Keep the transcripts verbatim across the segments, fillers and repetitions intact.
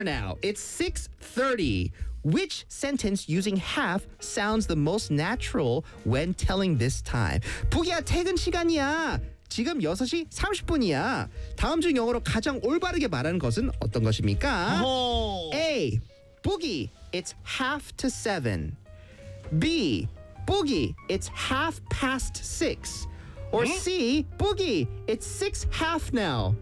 Now, it's six thirty. Which sentence using have sounds the most natural when telling this time? 부기야, 퇴근 시간이야. 지금 여섯 시 삼십 분이야. 다음 중 영어로 가장 올바르게 말하는 것은 어떤 것입니까? 오. A. Boogie, it's half to seven. B. Boogie, it's half past six. Or C. Boogie, it's six half now.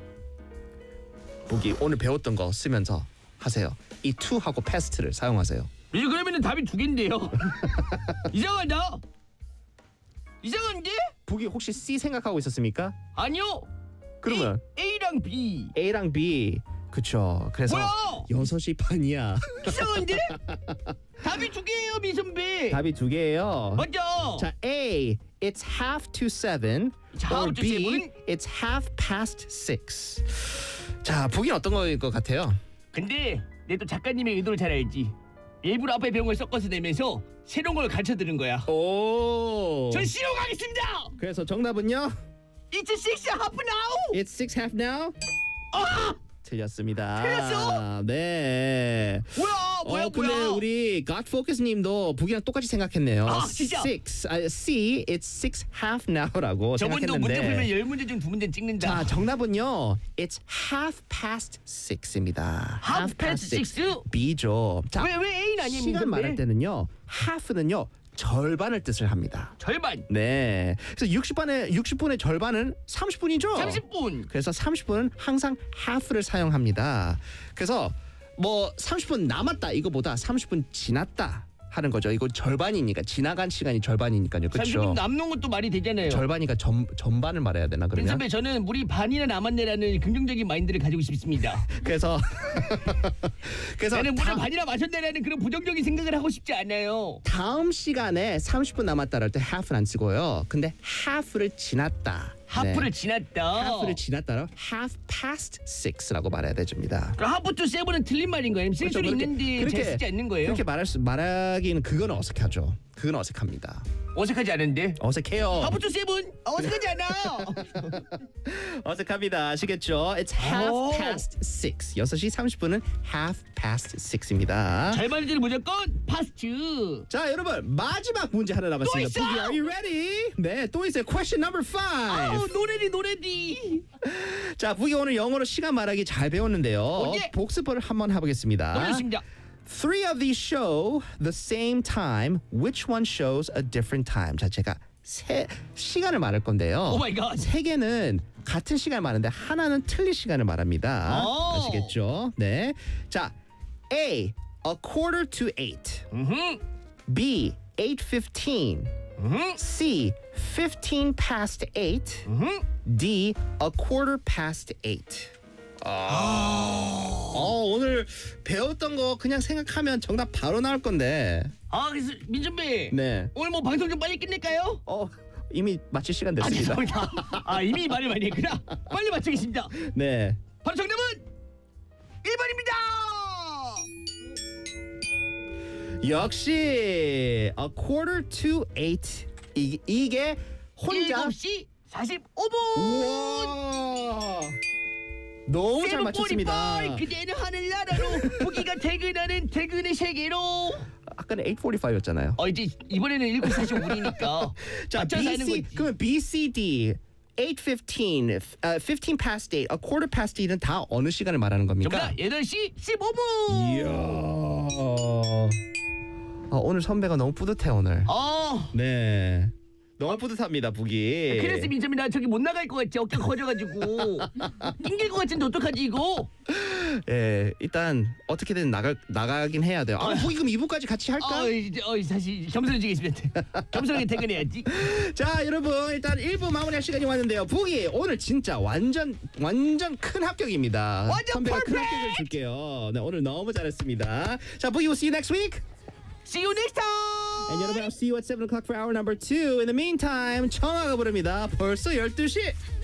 보기 오늘 배웠던 거 쓰면서 하세요. 이 to하고 past를 사용하세요. 이제 그러면은 답이 두 개인데요. 이상하다. 이상한데? 보기 혹시 C 생각하고 있었습니까? 아니요. 그러면 A, A랑 B. A랑 B. 그쵸. 그래서 뭐야? 여섯 시 반이야. 이상한데? 답이 두 개예요, 미선배. 답이 두 개예요. 맞죠? 자, A. It's half to seven. It's or half to B. seven? It's half past six. 자, 보기는 어떤 거일 것 같아요? 근데 내 또 작가님의 의도를 잘 알지. 일부러 앞에 배운 걸 섞어서 내면서 새로운 걸 가르쳐 드는 거야. 오. 전 C로 가겠습니다. 그래서 정답은요? It's six half now. It's six half now? 아! 틀렸습니다. 틀렸어? 네. 뭐야? 뭐야? 어, 근데 뭐야? 우리 God Focus 님도 보기랑 똑같이 생각했네요. 아, 진짜? Six, 아, C, it's six half now라고 저번도 문제 풀면 생각했는데. 열 문제 중 두 문제 찍는다. 자, 정답은요. It's half past six입니다. Half past six? B죠. 자, 왜, 왜 A는 아니에요, 시간 민선배? 말할 때는요. half는요. 절반을 뜻을 합니다. 절반. 네. 그래서 육십 분의 육십 분의 절반은 삼십 분이죠. 삼십 분. 그래서 삼십 분은 항상 half를 사용합니다. 그래서 뭐 삼십 분 남았다 이거보다 삼십 분 지났다 하는 거죠. 이거 절반이니까 지나간 시간이 절반이니까요. 삼십 분 그렇죠. 남는 것도 말이 되잖아요. 절반이니까 전 전반을 말해야 되나 그러면? 민선배 저는 물이 반이나 남았네라는 긍정적인 마인드를 가지고 싶습니다. 그래서 그래서 나는 물을 다, 반이나 마셨네라는 그런 부정적인 생각을 하고 싶지 않아요. 다음 시간에 삼십 분 남았다 할 때 half는 안 쓰고요. 근데 half를 지났다. 하프를 네. 지났다. half를 지났다로 half past six라고 말해야 됩니다. 그럼 하프 투 세븐은 틀린 말인 거예요? 쓸 그렇죠. 소리 그렇게- 있는데 그렇게- 잘 쓰지 않는 거예요? 그렇게 말할 수, 말하기는 그건 어색하죠. 그건 어색합니다. 어색하지 않은데? 어색해요. 하프 투 세븐 어색하지 않아. 어색합니다. 아시겠죠? It's half 오. past six. 여섯 시 삼십 분은 half past six입니다. 절반이들은 무조건 파스트. 자, 여러분 마지막 문제 하나 남았습니다. 있어? Boogie, are you ready? 네, 또 있어요. Question number five. 아우 노래디 노래디. 자, 부기 오늘 영어로 시간 말하기 잘 배웠는데요. 예. 복습을 한번 해보겠습니다. 놀랐습니다. Three of these show the same time. Which one shows a different time? 자, 제가 세 시간을 말할 건데요. 오 마이 갓. 세 개는 같은 시간을 말하는데 하나는 틀린 시간을 말합니다. 오. 아시겠죠? 네. 자, A. A quarter to eight. 음. B. eight fifteen. 음. C. fifteen past eight. 음. D. A quarter past eight. 아, 어, 오늘 배웠던 거 그냥 생각하면 정답 바로 나올 건데. 아 그래서 민준배. 네. 오늘 뭐 방송 좀 빨리 끝낼까요? 어, 이미 마칠 시간 아 됐습니다. 죄송합니다. 아 이미 말을 많이 했구나. 빨리 맞추겠습니다. 네. 바로 정답은 일 번입니다. 역시 a quarter to eight. 이, 이게 혼자 일곱 시 사십오 분. 우와. 너무 잘 맞췄습니다. 그대는 하늘나라로 부기가 퇴근하는 퇴근의 세계로. 아까는 eight forty-five였잖아요. 어 이제 이번에는 일곱 시 사십오 분이니까 자, 맞춰서 하는 B C 거지. 그러면 B C D eight fifteen, uh, fifteen past eight, a quarter past eight은 다 어느 시간을 말하는 겁니까? 정답 여덟 시 십오 분. 이야. 아, 오늘 선배가 너무 뿌듯해 오늘. 어. 네. 너무 뿌듯합니다, 북이. 그래서 민점이 나 저기 못 나갈 것 같지. 어깨가 커져가지고 낑길 것 같은데 어떡하지 이거? 예, 일단 어떻게든 나가 나가긴 해야 돼요. 아, 북이 그럼 이 부까지 같이 할까? 어, 이제 어, 다시 겸손해지겠습니다. 겸손하게 퇴근해야지. 자, 여러분 일단 일 부 마무리할 시간이 왔는데요. 북이 오늘 진짜 완전 완전 큰 합격입니다. 완전 선배가 큰 perfect! 합격을 줄게요. 네, 오늘 너무 잘했습니다. 자, 북이, we'll see you next week. See you next time. And 여러분, I'll see you at seven o'clock for hour number two. In the meantime, 청아가 부릅니다. 벌써 열두 시.